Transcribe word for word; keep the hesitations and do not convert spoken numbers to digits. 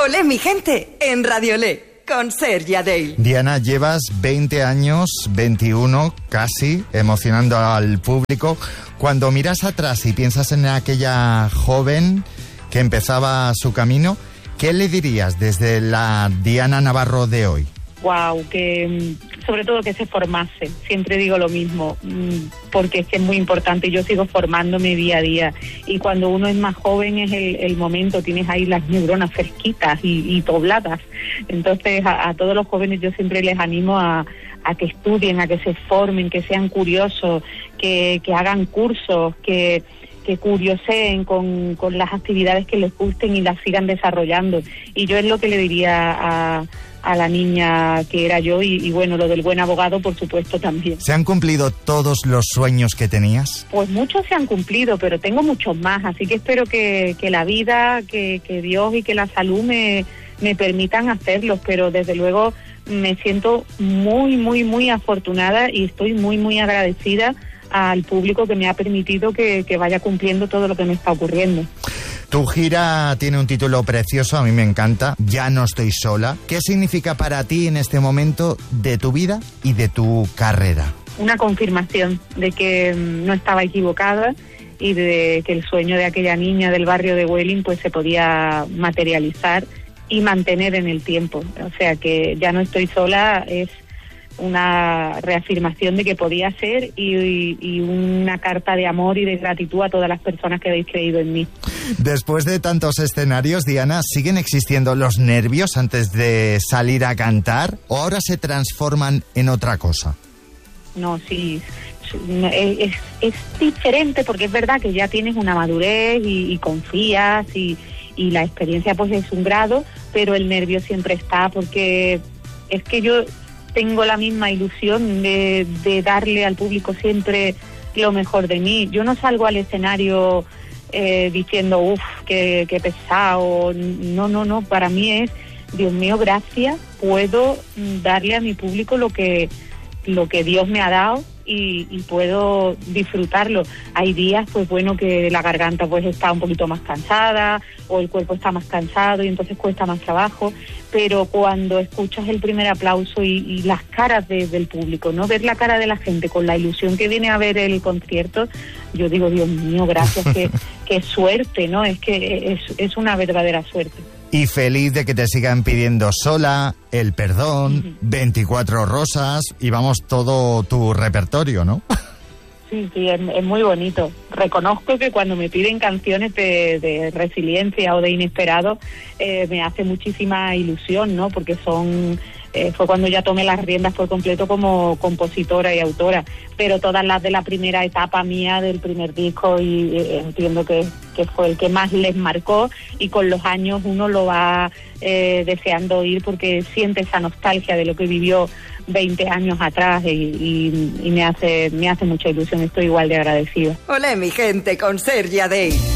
Olé, mi gente, en Radio Olé, con Sergia Dale. Diana, llevas veinte años, veintiuno casi, emocionando al público. Cuando miras atrás y piensas en aquella joven que empezaba su camino, ¿qué le dirías desde la Diana Navarro de hoy? Wow, que sobre todo que se formase, siempre digo lo mismo, porque es que es muy importante, yo sigo formándome día a día, y cuando uno es más joven es el, el momento, tienes ahí las neuronas fresquitas y, y pobladas, entonces a, a todos los jóvenes yo siempre les animo a, a que estudien, a que se formen, que sean curiosos, que, que hagan cursos, que... que curioseen con, con las actividades que les gusten y las sigan desarrollando. Y yo es lo que le diría a, a la niña que era yo y, y bueno, lo del buen abogado, por supuesto, también. ¿Se han cumplido todos los sueños que tenías? Pues muchos se han cumplido, pero tengo muchos más, así que espero que, que la vida, que, que Dios y que la salud me, me permitan hacerlos, pero desde luego me siento muy, muy, muy afortunada y estoy muy, muy agradecida al público que me ha permitido que, que vaya cumpliendo todo lo que me está ocurriendo. Tu gira tiene un título precioso, a mí me encanta, Ya no estoy sola. ¿Qué significa para ti en este momento de tu vida y de tu carrera? Una confirmación de que no estaba equivocada y de que el sueño de aquella niña del barrio de Welling pues se podía materializar y mantener en el tiempo. O sea que Ya no estoy sola es una reafirmación de que podía ser y, y una carta de amor y de gratitud a todas las personas que habéis creído en mí. Después de tantos escenarios, Diana, ¿siguen existiendo los nervios antes de salir a cantar o ahora se transforman en otra cosa? No, sí, es, es diferente porque es verdad que ya tienes una madurez y, y confías y, y la experiencia pues es un grado, pero el nervio siempre está porque es que yo tengo la misma ilusión de, de darle al público siempre lo mejor de mí. Yo no salgo al escenario eh, diciendo, uff, qué, qué pesado. No, no, no. Para mí es, Dios mío, gracias. Puedo darle a mi público lo que, lo que Dios me ha dado y, y puedo disfrutarlo. Hay días, pues bueno, que la garganta pues está un poquito más cansada o el cuerpo está más cansado y entonces cuesta más trabajo. Pero cuando escuchas el primer aplauso y, y las caras de, del público, ¿no? Ver la cara de la gente con la ilusión que viene a ver el concierto, yo digo, Dios mío, gracias, qué, qué suerte, ¿no? Es que es, es una verdadera suerte. Y feliz de que te sigan pidiendo Sola, El Perdón, uh-huh. veinticuatro Rosas y vamos, todo tu repertorio, ¿no? Sí, sí, es, es muy bonito. Reconozco que cuando me piden canciones de, de resiliencia o de inesperado, eh, me hace muchísima ilusión, ¿no? Porque son eh, fue cuando ya tomé las riendas por completo como compositora y autora. Pero todas las de la primera etapa mía, del primer disco, y eh, entiendo que, que fue el que más les marcó, y con los años uno lo va eh, deseando oír porque siente esa nostalgia de lo que vivió veinte años atrás y, y, y me hace me hace mucha ilusión, estoy igual de agradecida. Olé, mi gente, con Sergia Dale.